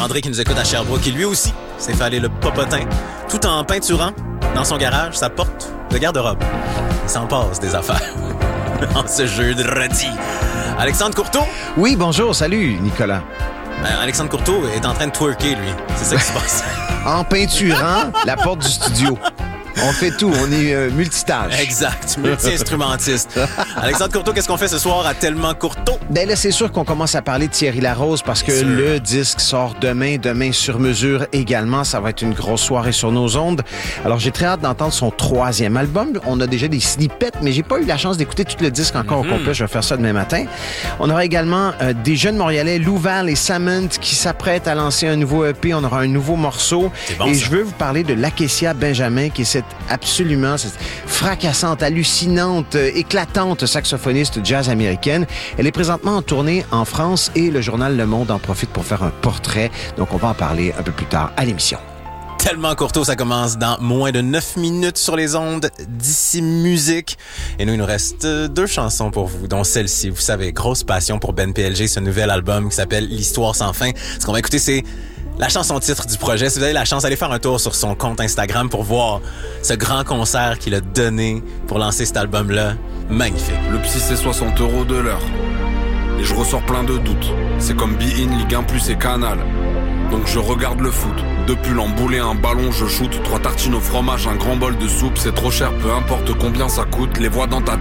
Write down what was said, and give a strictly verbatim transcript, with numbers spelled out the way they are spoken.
André qui nous écoute à Sherbrooke, qui lui aussi s'est fait aller le popotin, tout en peinturant dans son garage sa porte de garde-robe. Il s'en passe des affaires en ce jeudi. Alexandre Courteau. Oui, bonjour, salut Nicolas. Ben, Alexandre Courteau est en train de twerker, lui. C'est ça qui se passe. En peinturant la porte du studio. On fait tout, on est euh, multitâche. Exact, multi-instrumentiste. Alexandre Courteau, qu'est-ce qu'on fait ce soir à Tellement Courteau? Ben là, c'est sûr qu'on commence à parler de Thierry Larose parce que le disque sort demain, demain sur mesure également. Ça va être une grosse soirée sur nos ondes. Alors, j'ai très hâte d'entendre son troisième album. On a déjà des snippets, mais j'ai pas eu la chance d'écouter tout le disque encore mm-hmm. au complet. Je vais faire ça demain matin. On aura également euh, des jeunes Montréalais, Louval et Samant, qui s'apprêtent à lancer un nouveau E P. On aura un nouveau morceau. Bon, et ça. je veux vous parler de Lakecia Benjamin, qui est cette absolument cette fracassante, hallucinante, euh, éclatante saxophoniste jazz américaine. Elle est présentement en tournée en France et le journal Le Monde en profite pour faire un portrait. Donc, on va en parler un peu plus tard à l'émission. Tellement Courteau, ça commence dans moins de neuf minutes sur les ondes d'ici musique. Et nous, il nous reste deux chansons pour vous, dont celle-ci. Vous savez, grosse passion pour Ben P L G, ce nouvel album qui s'appelle L'Histoire sans fin. Ce qu'on va écouter, c'est la chanson titre du projet. Si vous avez la chance, allez faire un tour sur son compte Instagram pour voir ce grand concert qu'il a donné pour lancer cet album-là. Magnifique. Le psy, c'est soixante euros de l'heure. Et je ressors plein de doutes. C'est comme Be-In, Ligue un plus et Canal. Donc je regarde le foot. Deux pulls emboulés, un ballon, je shoot. Trois tartines au fromage, un grand bol de soupe. C'est trop cher, peu importe combien ça coûte. Les voix dans ta